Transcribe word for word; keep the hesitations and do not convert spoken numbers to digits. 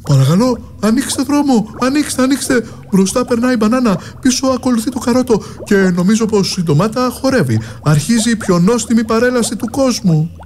Παρακαλώ, ανοίξτε δρόμο, ανοίξτε, ανοίξτε. Μπροστά περνάει η μπανάνα, πίσω ακολουθεί το καρότο και νομίζω πως η ντομάτα χορεύει. Αρχίζει η πιο νόστιμη παρέλαση του κόσμου.